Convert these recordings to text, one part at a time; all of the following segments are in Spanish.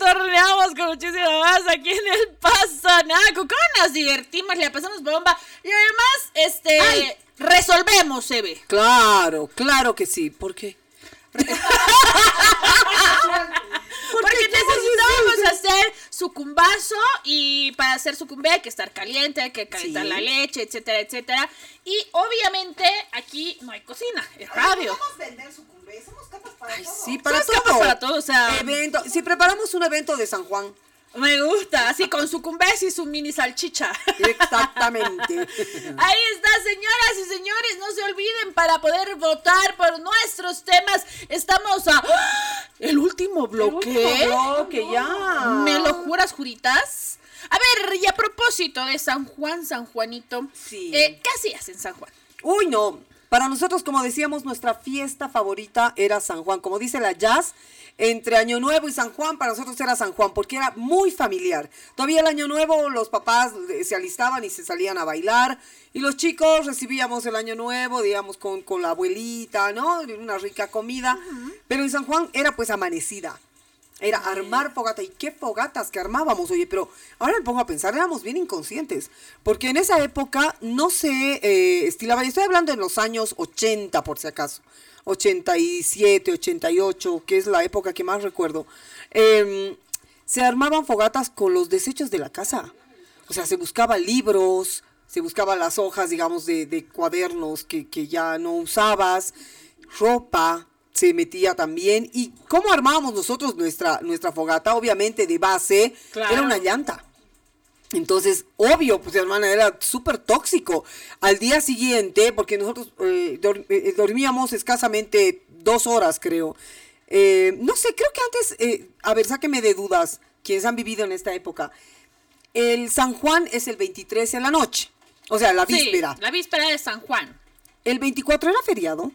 retornamos con muchísimo más aquí en el Pasanaco. ¿Cómo nos divertimos? Le pasamos bomba. Y además, resolvemos, Eve. Claro que sí. ¿Por qué? Porque necesitábamos hacer sucumbazo y para hacer sucumbé hay que estar caliente, hay que calentar la leche, etcétera, etcétera. Y obviamente aquí no hay cocina, es radio. Podemos vender sucumbé, somos capas para todo. Sí, para Somos capas para todo, o sea, evento. Si preparamos un evento de San Juan. Me gusta, así con sucumbés y su mini salchicha. Exactamente. Ahí está, señoras y señores, no se olviden para poder votar por nuestros temas. Estamos a el último bloque. Ya. ¿Me lo juras, juritas? A ver, y a propósito de San Juan, San Juanito, Sí. ¿qué hacías en San Juan? Uy, no. Para nosotros, como decíamos, nuestra fiesta favorita era San Juan. Como dice la Jazz, entre Año Nuevo y San Juan, para nosotros era San Juan, porque era muy familiar. Todavía el Año Nuevo, los papás se alistaban y se salían a bailar, y los chicos recibíamos el Año Nuevo, digamos, con la abuelita, ¿no? Una rica comida. Pero en San Juan era pues amanecida. Era armar fogata. ¿Y qué fogatas que armábamos? Oye, pero ahora me pongo a pensar, éramos bien inconscientes. Porque en esa época no se estilaba, y estoy hablando en los años 80 por si acaso, 87, 88, que es la época que más recuerdo. Se armaban fogatas con los desechos de la casa. O sea, se buscaban libros, se buscaban las hojas, digamos, de cuadernos que ya no usabas, ropa se metía también. ¿Y cómo armábamos nosotros nuestra fogata? Obviamente de base, Claro. Era una llanta. Entonces, obvio, pues hermana, era súper tóxico. Al día siguiente, porque nosotros dormíamos escasamente 2 horas, creo. No sé, creo que antes, a ver, sáquenme de dudas, quienes han vivido en esta época. El San Juan es el 23 en la noche, o sea, la víspera. Sí, la víspera de San Juan. ¿El 24 era feriado?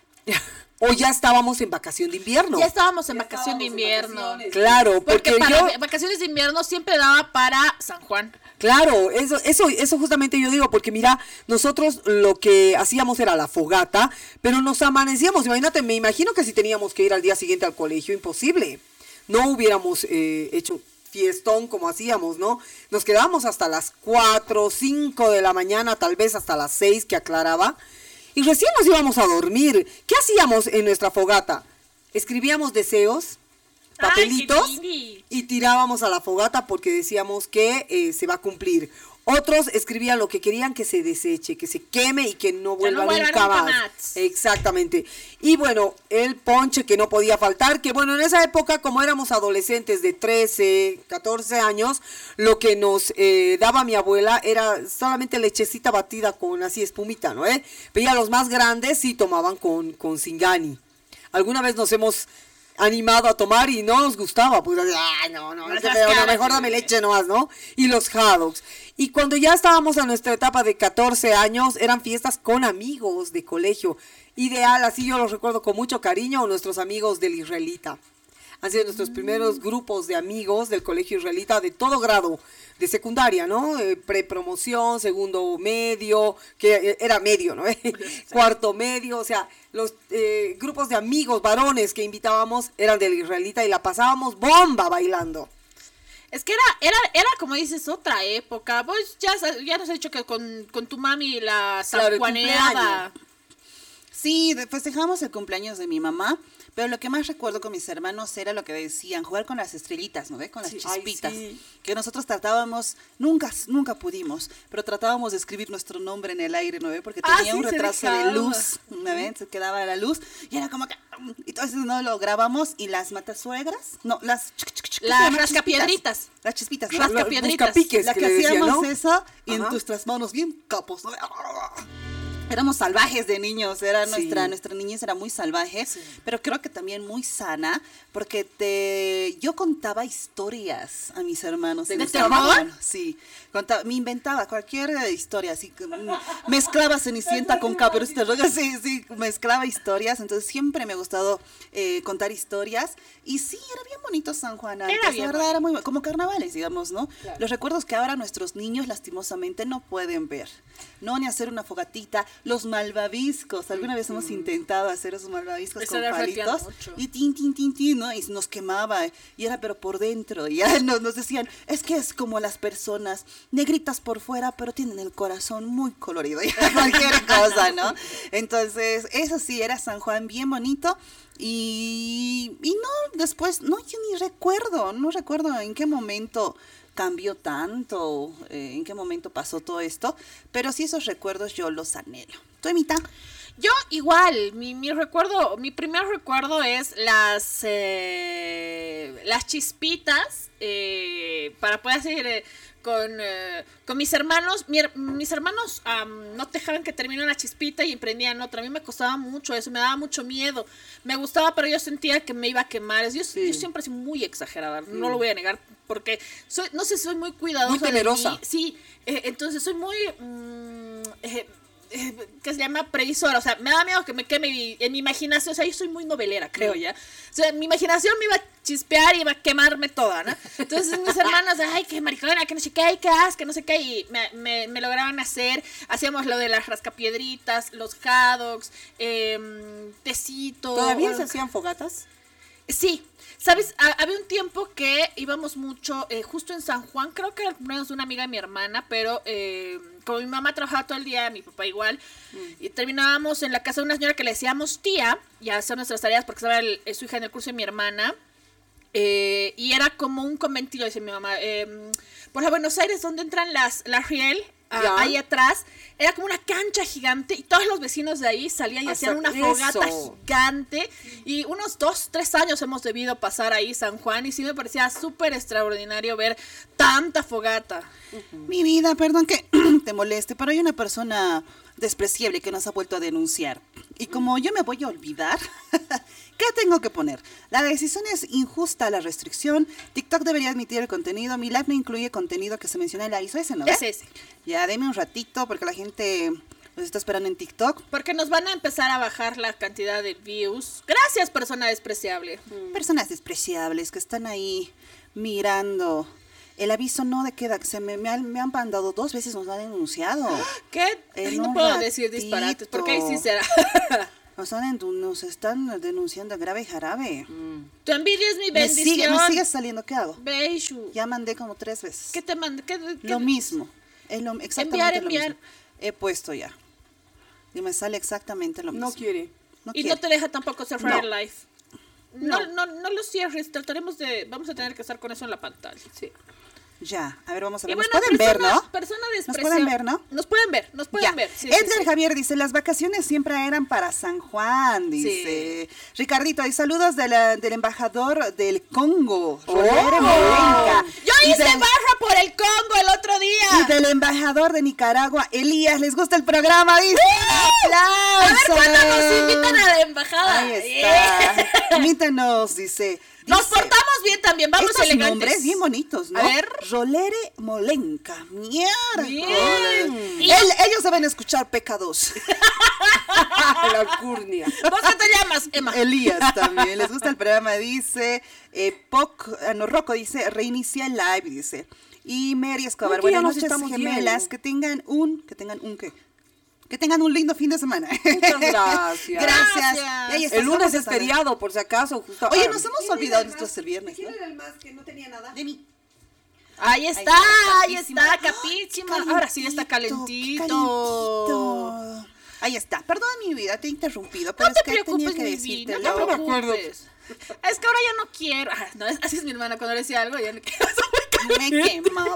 ¿O ya estábamos en vacación de invierno? Ya estábamos en vacación de invierno. Claro, porque para vacaciones de invierno siempre daba para San Juan. Claro, eso justamente yo digo, porque mira, nosotros lo que hacíamos era la fogata, pero nos amanecíamos, imagínate, me imagino que si teníamos que ir al día siguiente al colegio, imposible. No hubiéramos hecho fiestón como hacíamos, ¿no? Nos quedábamos hasta las 4, 5 de la mañana, tal vez hasta las 6 que aclaraba, y recién nos íbamos a dormir. ¿Qué hacíamos en nuestra fogata? Escribíamos deseos, papelitos, Ay, qué lindo. y tirábamos a la fogata porque decíamos que se va a cumplir. Otros escribían lo que querían que se deseche, que se queme y que no vuelva nunca más. Exactamente. Y bueno, el ponche que no podía faltar, que bueno, en esa época, como éramos adolescentes de 13, 14 años, lo que nos daba mi abuela era solamente lechecita batida con así espumita, ¿no? Pero ya los más grandes sí tomaban con Singani. Alguna vez nos hemos animado a tomar y no nos gustaba, pues no, mejor dame leche nomás, ¿no? Y los hot dogs. Y cuando ya estábamos en nuestra etapa de 14 años, eran fiestas con amigos de colegio. Ideal, así yo los recuerdo con mucho cariño, nuestros amigos del Israelita. Han sido nuestros primeros grupos de amigos del colegio israelita de todo grado, de secundaria, ¿no? Prepromoción, segundo medio, que era medio, ¿no? Cuarto medio, o sea, los grupos de amigos varones que invitábamos eran del israelita y la pasábamos bomba bailando. Es que era como dices, otra época. Vos ya nos has dicho que con tu mami la sanjuaneaba. Sí, festejamos el cumpleaños de mi mamá, pero lo que más recuerdo con mis hermanos era lo que decían, jugar con las estrellitas, ¿no ve? Con las chispitas. Sí. Que nosotros tratábamos, nunca pudimos, pero tratábamos de escribir nuestro nombre en el aire, ¿no ve? Porque tenía un retraso de luz, ¿no ve? Se quedaba la luz y era como que... Y entonces no lo grabamos y las matasuegras, no, las rascapiedritas. Las chispitas, ¿no? Rascapiedritas. Buscapiques, La que que le decían, hacíamos ¿no? eso y en Ajá. nuestras manos bien capos, ¿no? Éramos salvajes de niños, era Sí. nuestra niñez era muy salvaje, pero creo que también muy sana, porque yo contaba historias a mis hermanos. ¿De mis terror? hermanos, sí, me inventaba cualquier historia, así que mezclaba Cenicienta con Caperucita Roja, sí, mezclaba historias, entonces siempre me ha gustado contar historias, y sí, era bien bonito San Juan antes, Era bien la verdad, era muy como carnavales, digamos, ¿no? Claro. Los recuerdos que ahora nuestros niños lastimosamente no pueden ver, no ni hacer una fogatita, los malvaviscos. Alguna vez hemos intentado hacer esos malvaviscos Eso con palitos. mucho. Y tin, ¿no? Y nos quemaba. Y era pero por dentro. Y ya nos decían, es que es como las personas negritas por fuera, pero tienen el corazón muy colorido. Y cualquier cosa, ¿no? Entonces, eso sí, era San Juan bien bonito. Y no, después, no, yo no recuerdo en qué momento cambió tanto, en qué momento pasó todo esto, pero sí esos recuerdos yo los anhelo. ¿Tú, Emita? Yo igual, mi primer recuerdo es las chispitas para poder seguir con mis hermanos. Mis hermanos no dejaban que termine una chispita y emprendían otra. A mí me costaba mucho eso, me daba mucho miedo. Me gustaba, pero yo sentía que me iba a quemar. Yo siempre soy muy exagerada, no lo voy a negar, porque soy muy cuidadosa. Muy temerosa. Sí, entonces soy muy... que se llama previsora, o sea, me da miedo que me queme en mi imaginación, o sea, yo soy muy novelera, creo ya, o sea, mi imaginación me iba a chispear y iba a quemarme toda, ¿no? Entonces mis hermanos, ay, qué maricona, que no sé qué, qué asco, que no sé qué, y me lograban hacer, hacíamos lo de las rascapiedritas, los hot dogs, tecitos. ¿Todavía se hacían fogatas? Sí, ¿sabes? Había un tiempo que íbamos mucho, justo en San Juan, creo que era el cumpleaños de una amiga de mi hermana, pero como mi mamá trabajaba todo el día, mi papá igual, y terminábamos en la casa de una señora que le decíamos tía, y a hacer nuestras tareas porque estaba su hija en el curso de mi hermana, y era como un conventillo, dice mi mamá, por la Buenos Aires, donde entran las Riel, ahí atrás, era como una cancha gigante y todos los vecinos de ahí salían y hacían una fogata gigante, y unos 2-3 años hemos debido pasar ahí San Juan, y sí me parecía súper extraordinario ver tanta fogata. Mi vida, perdón que te moleste, pero hay una persona despreciable que nos ha vuelto a denunciar. Y como yo me voy a olvidar, ¿qué tengo que poner? La decisión es injusta, la restricción. TikTok debería admitir el contenido. Mi live no incluye contenido que se menciona en la ISO. Ese, ¿no? Es ese. Ya, deme un ratito porque la gente los está esperando en TikTok. Porque nos van a empezar a bajar la cantidad de views. Gracias, persona despreciable. Personas despreciables que están ahí mirando. El aviso no de queda, me han mandado 2 veces, nos han denunciado. ¿Qué? No puedo decir disparates, porque ahí sí será. Nos están denunciando grave y jarabe. Tu envidia es mi bendición. Me sigue saliendo, ¿qué hago? Beishu. Ya mandé como 3 veces. ¿Qué te mandé? Lo mismo. Exactamente enviar. lo mismo. He puesto ya. Y me sale exactamente lo mismo. No quiere. No te deja tampoco cerrar el live. No lo cierres. Vamos a tener que estar con eso en la pantalla. Sí. Ya, a ver, vamos a ver. Bueno, ¿Nos pueden ver, no? ¿Nos pueden ver, no? Nos pueden ver. Sí, Edgar Javier dice, las vacaciones siempre eran para San Juan, dice. Sí. Ricardito, hay saludos del embajador del Congo, Rolere Molenca. Yo hice barra por el Congo el otro día. Y del embajador de Nicaragua, Elías. ¿Les gusta el programa? Dice. ¡Aplausos! A ver cuándo nos invitan a la embajada. Ahí está. Invítenos, dice. Nos portamos bien también, vamos elegantes. Nombres bien bonitos, ¿no? A ver. Rolere Molenca. Mierda. Bien. Ellos saben escuchar P2. La alcurnia. ¿Vos qué te llamas, Emma? Elías también. Les gusta el programa, dice. Rocco dice, reinicia el live, dice. Y Mary Escobar, buenas noches, gemelas. Que tengan un lindo fin de semana. Muchas gracias. Gracias. El lunes es feriado, por si acaso. Justo. Oye, nos hemos olvidado nosotros el viernes, ¿no? ¿Quién era el más que no tenía nada? De mí. Ahí está, capísima. Ahora sí está calentito. Ahí está. Perdón, mi vida, te he interrumpido, pero no es te que preocupes, tenía que decirte. No te preocupes. Es que ahora ya no quiero. No, así es mi hermana, cuando le decía algo, ya no quiero. Me he quemado.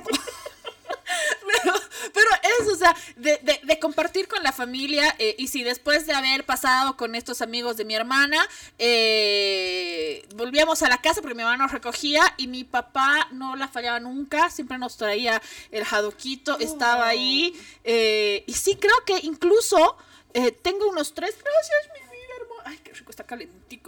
Pero eso, o sea, de compartir con la familia, y si después de haber pasado con estos amigos de mi hermana, volvíamos a la casa porque mi mamá nos recogía y mi papá no la fallaba nunca, siempre nos traía el jadoquito, estaba ahí, y sí, creo que incluso tengo unos 3, gracias mi vida hermosa, ay, qué rico, está calentico.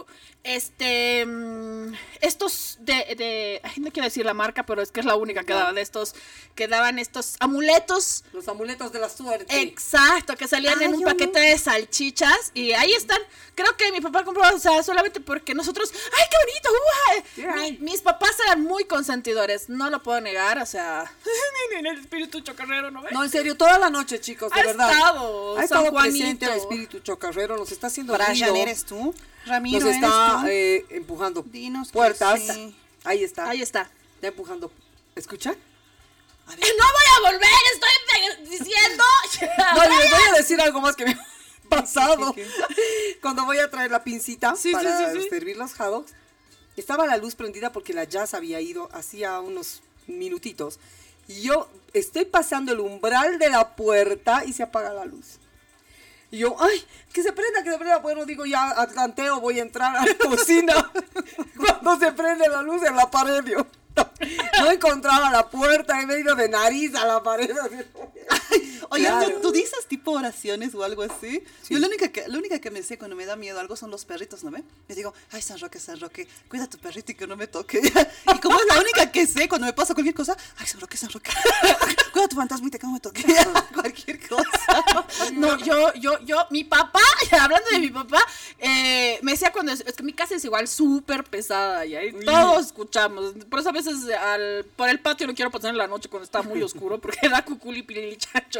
Estos ay, no quiero decir la marca, pero es que es la única que daba de estos, que daban estos amuletos. Los amuletos de la suerte. Exacto, que salían en un paquete de salchichas y ahí están. Creo que mi papá compró, o sea, solamente porque nosotros, ¡ay, qué bonito! Mis papás eran muy consentidores, no lo puedo negar, o sea, en el espíritu chocarrero, ¿no ves? No, en serio, toda la noche, chicos, de verdad. Ha estado presente el espíritu chocarrero, nos está haciendo Brian, ruido. ¿eres tú? Ramiro, Nos está ¿eres tú? empujando Dinos que puertas. sí. Ahí está. Está. Está empujando. ¿Escucha? ¡No voy a volver! ¡Estoy diciendo! No, les voy a decir algo más que me ha pasado. ¿Qué? Cuando voy a traer la pincita para sí. servir los hot dogs, estaba la luz prendida porque la Jazz había ido hacía unos minutitos. Y yo estoy pasando el umbral de la puerta y se apaga la luz. Y yo, ay, que se prenda. Bueno, digo, ya atlanteo, voy a entrar a la cocina. Cuando se prende la luz en la pared, yo no encontraba la puerta, he venido de nariz a la pared. Oye, Claro. ¿tú dices tipo oraciones o algo así? Sí. Yo la única que me sé cuando me da miedo algo son los perritos, ¿no ve? Les digo, ay, San Roque, cuida a tu perrito y que no me toque. Y como es la única que sé cuando me pasa cualquier cosa, ay, San Roque, cuida a tu fantasmita que no me toque. Cualquier cosa. No, mi papá, hablando de mi papá, me decía cuando, es que mi casa es igual súper pesada y ahí todos escuchamos. Por eso a veces por el patio no quiero pasar en la noche cuando está muy oscuro porque da cuculi pililichacho.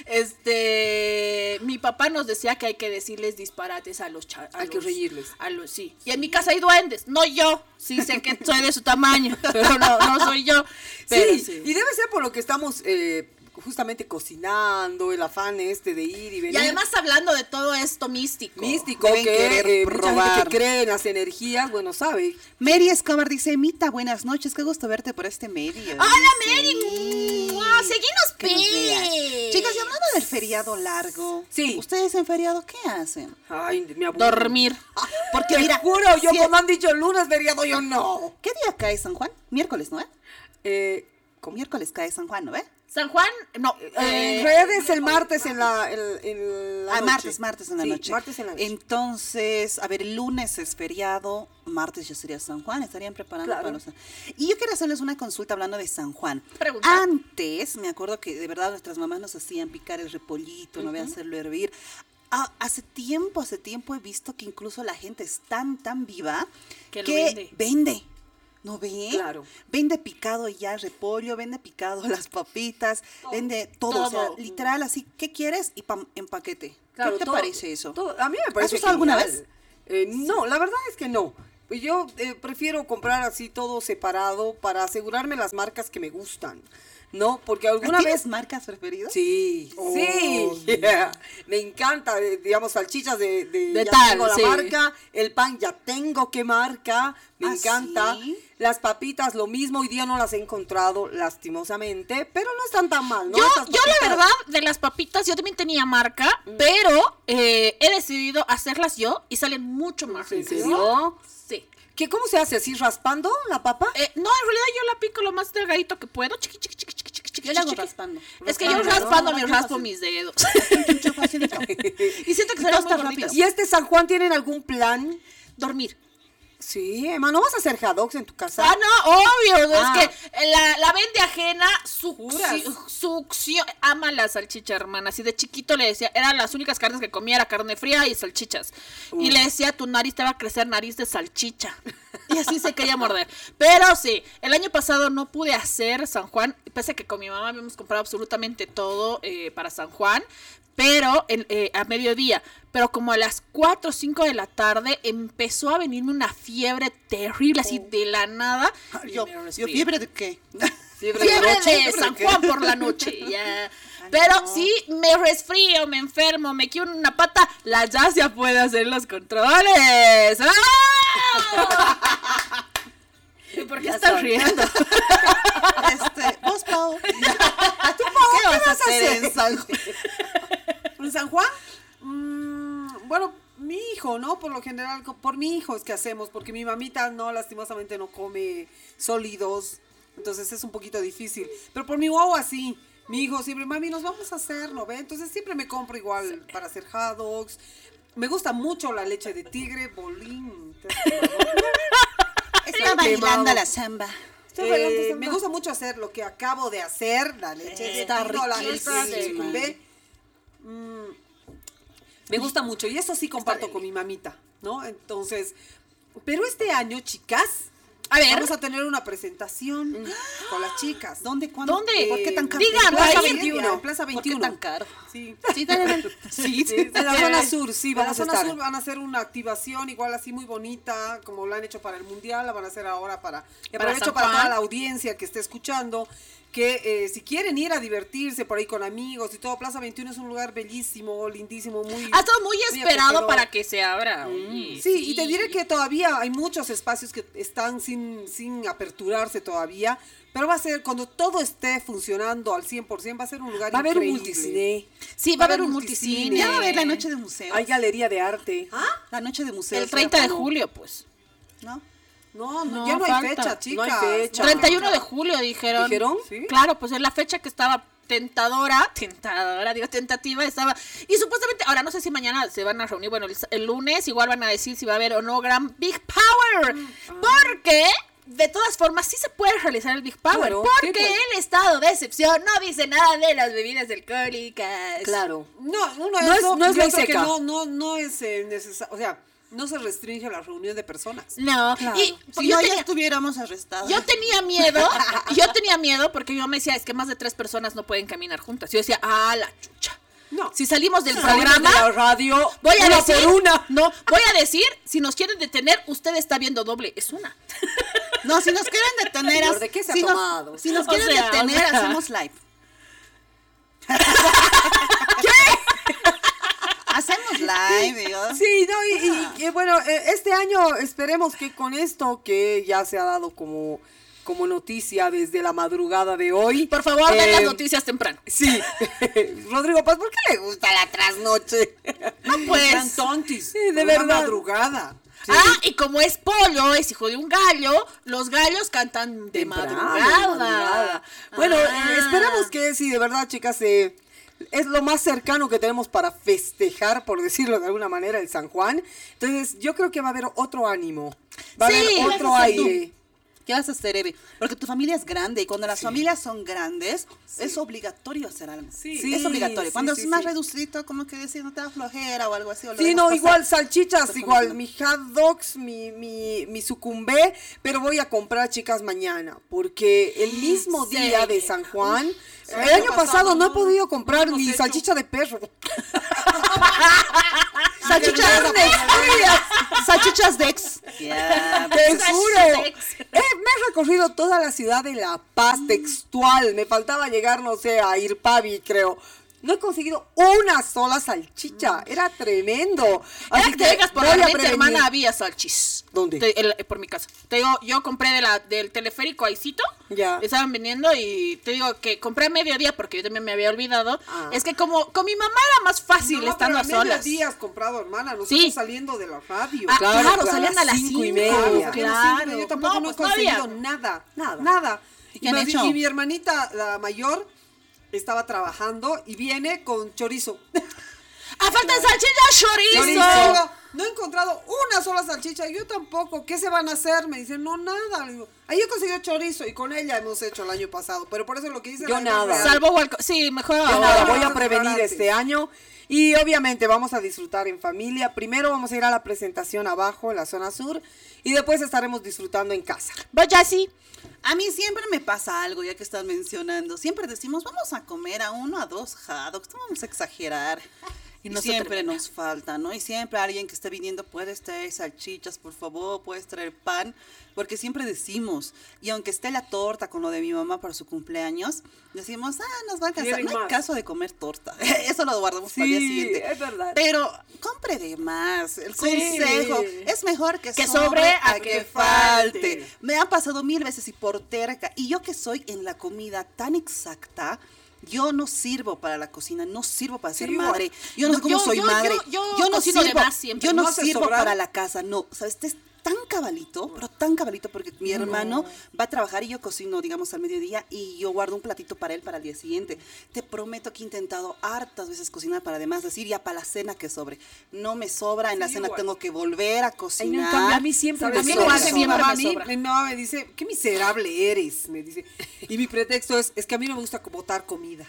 Mi papá nos decía que hay que decirles disparates a los Hay que reírles. Sí. Y en mi casa hay duendes, no yo. Sí sé que soy de su tamaño, pero no soy yo. Pero Sí, y debe ser por lo que estamos justamente cocinando, el afán de ir y venir. Y además hablando de todo esto místico. Místico, Deben que querer mucha probar. gente que cree en las energías, bueno, sabe. Mary Escobar dice, Mita, buenas noches, qué gusto verte por este medio. ¡Hola, Dice. Mary! ¡Wow! ¡Seguinos, Que nos veas. P! Chicas, y hablando del feriado largo, Sí. ¿ustedes en feriado qué hacen? Ay, me aburro. Dormir. Porque Te mira, juro, yo si- como han dicho lunes feriado, yo no. ¿qué día cae San Juan? Miércoles, ¿no? ¿Cómo? Miércoles cae San Juan, ¿no ve? San Juan, no. En redes el martes en la noche. Martes en la Sí, noche. martes en la noche. Entonces, a ver, el lunes es feriado, martes ya sería San Juan, estarían preparando Claro. para los... Y yo quiero hacerles una consulta hablando de San Juan. Pregunta. Antes, me acuerdo que de verdad nuestras mamás nos hacían picar el repollito, no voy a hacerlo hervir. Hace tiempo he visto que incluso la gente es tan viva Que lo que vende. vende. ¿No ve? Claro. Vende picado ya el repollo, vende picado las papitas, vende todo. O sea, Todo. literal, así, ¿qué quieres? Y en paquete. Claro, ¿Qué te todo- parece eso? A mí me parece ¿Has usado alguna genial. No, la verdad es que no. Yo prefiero comprar así todo separado para asegurarme las marcas que me gustan, ¿no? Porque alguna ¿Tienes vez... marcas preferidas? Sí, Oh. sí, yeah. Me encanta, digamos, salchichas de ya tal, tengo la sí. marca, el pan ya tengo qué marca, me ¿Ah, encanta. sí? Las papitas, lo mismo, hoy día no las he encontrado, lastimosamente, pero no están tan mal, ¿no? Yo Estas la papitas- verdad, de las papitas, yo también tenía marca, pero he decidido hacerlas yo y salen mucho más ¿En ricas. serio? Sí. ¿Cómo se hace? ¿Así raspando la papa? No, en realidad yo la pico lo más delgadito que puedo. Chiqui. Yo la hago chiqui. raspando. Es que yo Raspando, raspando ¿no? me Qué raspo fácil. mis dedos. Facilito. Y siento que Y salen todo muy está gorditas. rápido. ¿Y San Juan tienen algún plan? Dormir. Sí, Emma, ¿no vas a hacer hot dogs en tu casa? Ah, no, obvio. Ah. Es que la vende ajena, ¿Juras? succión. Ama la salchicha, hermana. Así de chiquito le decía, eran las únicas carnes que comía, era carne fría y salchichas. Y le decía, tu nariz te va a crecer nariz de salchicha. Y así se quería morder. Pero sí, el año pasado no pude hacer San Juan, pese a que con mi mamá habíamos comprado absolutamente todo para San Juan. Pero a mediodía, pero como a las 4 o 5 de la tarde empezó a venirme una fiebre terrible, así de la nada. y Yo, me resfrié. ¿fiebre de qué? Fiebre Fiebre noche. de San Juan por la noche, ya. Pero sí, me resfrío, me enfermo, me quiebro una pata, la Jazz ya puede hacer los controles. ¡Ah! ¿Y por qué Ya estás son. riendo? Vos, Pau. ¿Qué ¿Qué vas a hacer en San Juan? ¿En San Juan? Bueno, mi hijo, ¿no? Por lo general, por mi hijo es que hacemos, porque mi mamita no, lastimosamente no come sólidos, entonces es un poquito difícil. Pero por mi guagua sí, mi hijo siempre, mami, nos vamos a hacer, ¿no ve? Entonces siempre me compro igual para hacer hot dogs. Me gusta mucho la leche de tigre, bolín. Está bailando la samba. Estoy bailando samba. Me gusta mucho hacer lo que acabo de hacer, la leche de Está tigre, la riquísima. leche de sucumbé. Me gusta mucho y eso sí comparto con mi mamita, ¿no? Entonces, pero este año, chicas, A ver. Vamos a tener una presentación con las chicas. ¿Dónde? ¿Cuándo? ¿Dónde? ¿Por qué tan caro? Digan, Plaza ahí. 21. En Plaza 21. ¿Por qué tan caro? Sí. Sí. En la zona sur, sí, En la vamos a zona estar. sur Van a hacer una activación igual así muy bonita, como lo han hecho para el Mundial, la van a hacer ahora para... Y aprovecho San para Juan. toda la audiencia que esté escuchando, que si quieren ir a divertirse por ahí con amigos y todo, Plaza 21 es un lugar bellísimo, lindísimo, muy... Ha estado muy esperado acogedor. para que se abra. Oye, Sí, y te diré que todavía hay muchos espacios que están sin aperturarse todavía, pero va a ser, cuando todo esté funcionando al 100%, va a ser un lugar Va a haber un increíble. multicine. Sí, va a haber un multicine. Ya va a haber la noche de museo. Hay galería de arte. La noche de museo. El 30 de julio, pues. ¿No? No, No, ya no hay falta. fecha, chicas. No hay fecha. 31 de julio dijeron. ¿Dijeron? Sí. Claro, pues es la fecha que estaba tentativa, estaba. Y supuestamente, ahora no sé si mañana se van a reunir, bueno, el lunes igual van a decir si va a haber o no gran Big Power. Porque, de todas formas, sí se puede realizar el Big Power. Claro, porque sí, pues. el estado de excepción no dice nada de las bebidas alcohólicas. Claro. No, No es- no es yo ley creo que seca. no es necesario, o sea, no se restringe la reunión de personas. No, Claro. y Si no, ya estuviéramos arrestados. yo tenía miedo porque yo me decía, es que más de 3 personas no pueden caminar juntas. Yo decía, la chucha. No. Si salimos del Salimos programa, de la radio, voy a una decir, por una. no, voy a decir, si nos quieren detener, usted está viendo doble, es una. No, si nos quieren detener... Señor, ¿de qué se ha si nos- tomado? Si nos O quieren sea, detener, o sea. hacemos live. Hacemos live, digo. Sí, no, y bueno, este año esperemos que con esto que ya se ha dado como noticia desde la madrugada de hoy. Por favor, den las noticias temprano. Sí. Rodrigo Paz, ¿por qué le gusta la trasnoche? No, pues. Sean tontis. de Una verdad. madrugada. Y como es pollo, es hijo de un gallo, los gallos cantan de madrugada. Bueno, Ah. esperamos que sí, de verdad, chicas, es lo más cercano que tenemos para festejar, por decirlo de alguna manera, el San Juan. Entonces, yo creo que va a haber otro ánimo, va a Sí, haber otro vas a hacer aire. ¿Qué vas a hacer, Evi? Porque tu familia es grande y cuando las familias son grandes, es obligatorio hacer algo. Sí. Es obligatorio. Sí, Cuando sí, es más sí. reducido, como que decir, no te da flojera o algo así. o lo Sí, dejas no, pasar. igual salchichas, Estás igual comiendo. mi hot dogs, mi sucumbé, pero voy a comprar, chicas, mañana, porque el mismo Sí. día de San Juan, el el año año pasado pasado no he no- podido comprar no hemos ni hecho. salchicha de perro. Salchichas Salchichas Dex. Ya. Te Salchichas juro. Dex. Me he recorrido toda la ciudad de La Paz, textual. Me faltaba llegar, no sé, a Irpavi, creo. No he conseguido una sola salchicha. Era tremendo. Era Así que te digas por voy a la prevenir. hermana, había salchis. ¿Dónde? Por mi casa. Te digo, yo compré del teleférico Aicito. Ya. Estaban vendiendo y te digo que compré a mediodía porque yo también me había olvidado. Ah. Es que como con mi mamá era más fácil No, estando a pero solas. días comprado, hermana. Nosotros Sí. saliendo de la radio. Ah, claro, a salían a las 5:30. Claro, Claro. yo tampoco No, no he pues no había. conseguido nada. Nada. ¿Y qué han hecho? Y mi hermanita, la mayor, estaba trabajando y viene con chorizo. ¡Ah, falta salchicha chorizo! Digo, no he encontrado una sola salchicha, yo tampoco. ¿Qué se van a hacer? Me dicen, no, nada. Le digo, ahí he conseguido chorizo y con ella hemos hecho el año pasado. Pero por eso lo que dice Yo la nada. real. Salvo Walco. Sí, mejor Yo ahora. nada, Ahora voy a voy prevenir prepararte. este año y obviamente vamos a disfrutar en familia. Primero vamos a ir a la presentación abajo en la zona sur y después estaremos disfrutando en casa. Vaya así. A mí siempre me pasa algo, ya que estás mencionando. Siempre decimos, vamos a comer a 1 a 2 hot dogs, no vamos a exagerar. Y no se siempre termina. nos falta, ¿no? Y siempre alguien que esté viniendo, puedes traer salchichas, por favor, puedes traer pan, porque siempre decimos, y aunque esté la torta con lo de mi mamá para su cumpleaños, decimos, nos va a alcanzar. Quieren No hay más. caso de comer torta, eso lo guardamos para el día siguiente. es verdad. Pero compre de más, el Sí. consejo es mejor que Que sobre sobre a que falte. Me han pasado 1000 veces y por terca. Y yo que soy en la comida tan exacta, yo no sirvo para la cocina, no sirvo para ser Sí, madre. Yo no sé No, cómo yo- soy yo- madre. yo no cocino de sirvo, más siempre. yo no ¿No haces sirvo sobrar? para la casa, no. ¿Sabes? Este es tan cabalito, pero tan cabalito porque mi hermano va a trabajar y yo cocino, digamos, al mediodía y yo guardo un platito para él para el día siguiente. Te prometo que he intentado hartas veces cocinar para además decir ya para la cena que sobre. No me sobra, en la cena igual. tengo que volver a Ay, no, en cocinar. cambio, a mí siempre ¿Sabes? A mí me igual sobra. siempre mamá me sobra. mi mamá me dice, qué miserable eres, me dice. Y mi pretexto es que a mí no me gusta botar comida.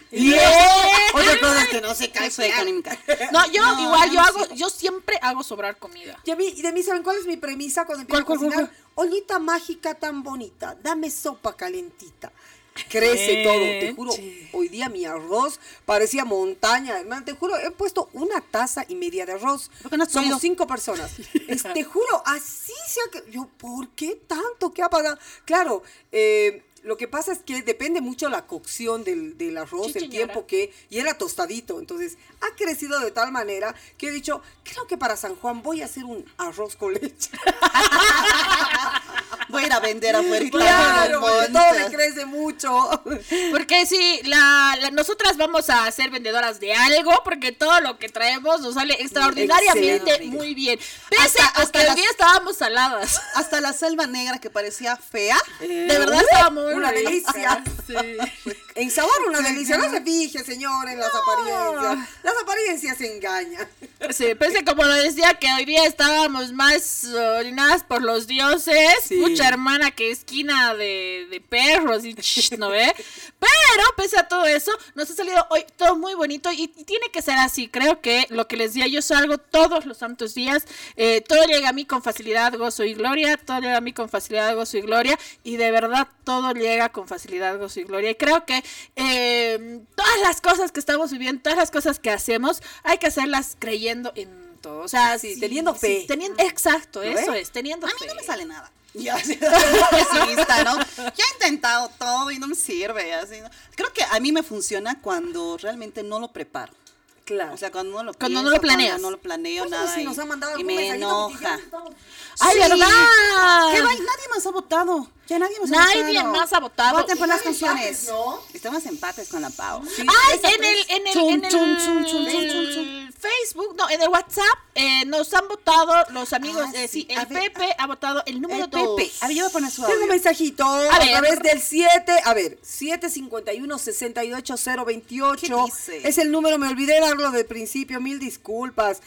Otra cosa es que no se cae, soy económica. No, yo No, igual, no yo sirvo. yo siempre hago sobrar comida. Y de mí, ¿saben cuál es mi premisa? cuando empieza ¿Cuál? a cocinar. Ollita mágica tan bonita, dame sopa calentita. Crece todo, te juro. Hoy día mi arroz parecía montaña, hermano. Te juro, he puesto 1,5 tazas de arroz. ¿Por qué no has Somos pedido? 5 personas. Te juro, así se ha... Yo, ¿por qué tanto? ¿Qué ha pasado? Claro, lo que pasa es que depende mucho la cocción del arroz, Sí, el señora. tiempo que... Y era tostadito, entonces ha crecido de tal manera que he dicho, creo que para San Juan voy a hacer un arroz con leche. Voy a ir a vender afuera. Claro, porque todo me crece mucho. Porque sí, nosotras vamos a ser vendedoras de algo, porque todo lo que traemos nos sale extraordinariamente Excelente. muy bien. Pese Hasta a que el las- día estábamos saladas. Hasta la selva negra que parecía fea. De verdad estaba muy una rica. delicia. En sabor una delicia. No se fije, señor, en las apariencias. Las apariencias engañan. Sí, pese como lo decía, que hoy día estábamos más orinadas por los dioses. Sí. Mucha hermana, que esquina de perros y ¿no ve? Pero pese a todo eso, nos ha salido hoy todo muy bonito y tiene que ser así. Creo que lo que les decía, yo salgo todos los santos días. Todo llega a mí con facilidad, gozo y gloria. Todo llega a mí con facilidad, gozo y gloria. Y de verdad todo llega con facilidad, gozo y gloria. Y creo que todas las cosas que estamos viviendo, todas las cosas que hacemos, hay que hacerlas creyendo en todo. O sea, Sí, teniendo fe. Exacto, ¿Lo eso ve? es, teniendo A fe. mí no me sale nada. Ya, así, pesimista, ¿no? Ya he intentado todo y no me sirve, así, ¿no? Creo que a mí me funciona cuando realmente no lo preparo. Claro. O sea, cuando no lo Cuando pienso, no lo planeas. cuando no lo planeo Pues, nada si nos han mandado y algún me mensajito, porque ya enoja. estamos- ¡Ay, Sí. verdad! ¿Qué va? Nadie más ha votado. Ya nadie más ha Nadie votado. más ha votado. Voten por las Empates, canciones. ¿no? Estamos empates con la Pau. Sí, Ay, esa en el Chun, chun, chun, chun, Facebook, no, en el WhatsApp nos han votado los amigos, Ah, sí, sí. el A ver, Pepe ha votado el número El 2. Pepe. A ver, yo voy a poner su Tengo audio. un mensajito a ver. través del 751-68028. ¿Qué dice? Es el número, me olvidé darlo del principio, mil disculpas.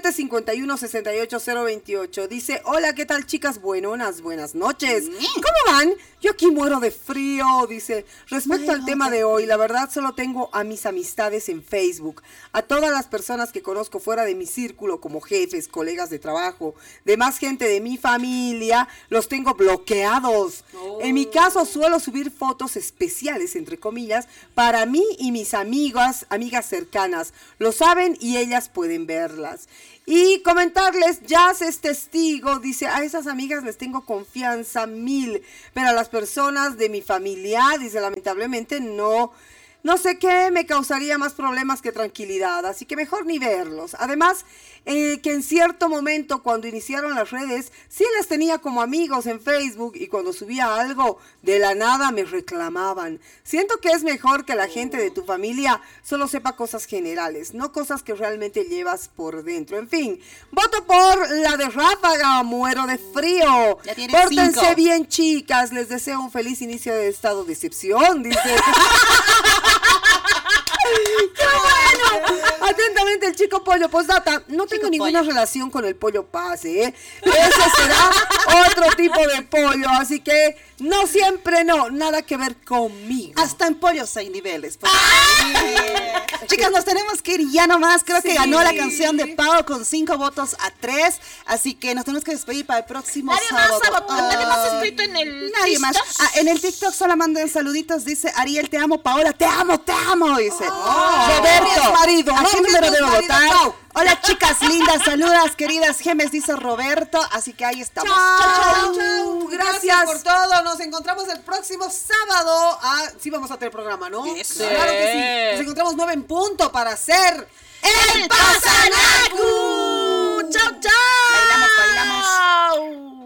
751-68028. Dice, hola, ¿qué tal, chicas? Buenas noches. ¿Cómo van? Yo aquí muero de frío, dice. Respecto al tema de hoy, la verdad solo tengo a mis amistades en Facebook. A todas las personas que conozco fuera de mi círculo, como jefes, colegas de trabajo, demás gente de mi familia, los tengo bloqueados. En mi caso suelo subir fotos especiales, entre comillas, para mí y mis amigas cercanas. Lo saben y ellas pueden verlas. Y comentarles, Jazz es testigo, dice, a esas amigas les tengo confianza 1000, pero a las personas de mi familia, dice, lamentablemente no sé qué me causaría más problemas que tranquilidad, así que mejor ni verlos. Además, que en cierto momento cuando iniciaron las redes, sí las tenía como amigos en Facebook y cuando subía algo, de la nada me reclamaban. Siento que es mejor que la gente de tu familia solo sepa cosas generales, no cosas que realmente llevas por dentro. En fin, voto por la de Ráfaga, muero de frío. Ya tienes Pórtense 5. bien, chicas, les deseo un feliz inicio de estado de excepción, dice. ¡Qué bueno! Atentamente el chico Pollo. Postdata, no tengo ninguna Pollo. relación con el Pollo Paz, ¿eh? Ese será otro tipo de pollo, así que no siempre no, nada que ver conmigo. Hasta en pollos hay niveles. Pues. Chicas, nos tenemos que ir ya nomás. Creo que Sí. ganó la canción de Pau con 5 votos a 3. Así que nos tenemos que despedir para el próximo Nadie más sábado. nadie más ha escrito en el Nadie más. TikTok. Ah, en el TikTok solo manden saluditos. Dice Ariel, te amo. Paola, te amo. Dice Roberto. es marido, ¿A no qué me número es debo marido, votar? Pau. Hola, chicas lindas. Saludas, queridas gemes, dice Roberto. Así que ahí estamos. Chau. Gracias por todo. Nos encontramos el próximo sábado. Sí vamos a tener programa, ¿no? Eso. Claro que sí. Nos encontramos 9 en punto para hacer ¡El Pasanacu! ¡Chao, chao! Bailamos.